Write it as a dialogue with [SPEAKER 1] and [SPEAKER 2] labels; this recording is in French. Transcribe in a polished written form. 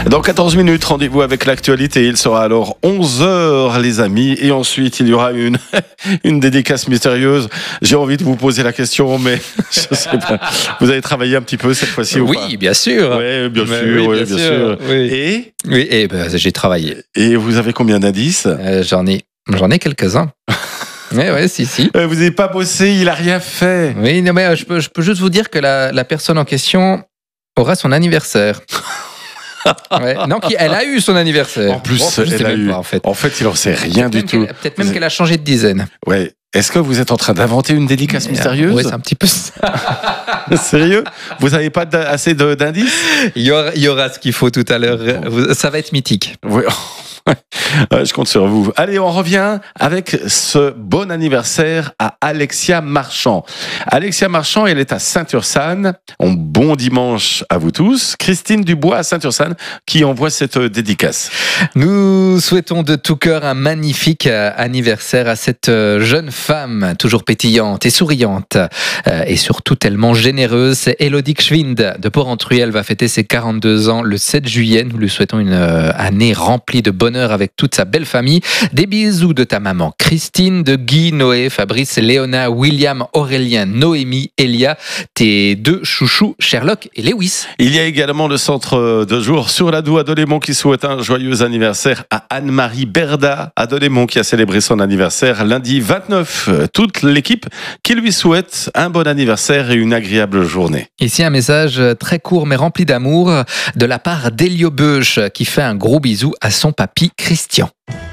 [SPEAKER 1] Dans 14 minutes, rendez-vous avec l'actualité. Il sera alors 11h, les amis. Et ensuite, il y aura une dédicace mystérieuse. J'ai envie de vous poser la question, mais je sais pas. Vous avez travaillé un petit peu cette fois-ci ou pas?
[SPEAKER 2] Oui, bien sûr.
[SPEAKER 1] Oui, bien sûr.
[SPEAKER 2] Oui. Et j'ai travaillé.
[SPEAKER 1] Et vous avez combien d'indices?
[SPEAKER 2] J'en ai quelques-uns. Oui, si.
[SPEAKER 1] Vous n'avez pas bossé, il a rien fait.
[SPEAKER 2] Oui, non, mais je peux juste vous dire que la personne en question aura son anniversaire. Ouais. Non, elle a eu son anniversaire.
[SPEAKER 1] En plus,
[SPEAKER 2] elle a eu. Pas,
[SPEAKER 1] en fait, il n'en sait rien du tout.
[SPEAKER 2] Peut-être même qu'elle a changé de dizaine.
[SPEAKER 1] Ouais. Est-ce que vous êtes en train d'inventer une dédicace mystérieuse?
[SPEAKER 2] Oui, c'est un petit peu ça.
[SPEAKER 1] Sérieux? Vous n'avez pas assez d'indices?
[SPEAKER 2] Il y aura ce qu'il faut tout à l'heure. Ça va être mythique.
[SPEAKER 1] Oui. Je compte sur vous. Allez, on revient avec ce bon anniversaire à Alexia Marchand. Alexia Marchand, elle est à Saint-Ursanne. Bon dimanche à vous tous. Christine Dubois à Saint-Ursanne qui envoie cette dédicace.
[SPEAKER 2] Nous souhaitons de tout cœur un magnifique anniversaire à cette jeune femme, toujours pétillante et souriante, et surtout tellement généreuse. C'est Élodie Gschwind de Porrentruy. Elle va fêter ses 42 ans le 7 juillet. Nous lui souhaitons une année remplie de bonheur avec toute sa belle famille. Des bisous de ta maman Christine, de Guy, Noé, Fabrice, Léona, William, Aurélien, Noémie, Elia, tes deux chouchous Sherlock et Lewis.
[SPEAKER 1] Il y a également le centre de jour sur la Doue à Delémont qui souhaite un joyeux anniversaire à Anne-Marie Berda à Delémont qui a célébré son anniversaire lundi 29. Toute l'équipe qui lui souhaite un bon anniversaire et une agréable journée.
[SPEAKER 2] Ici un message très court mais rempli d'amour de la part d'Elio Beuch qui fait un gros bisou à son papy Christian.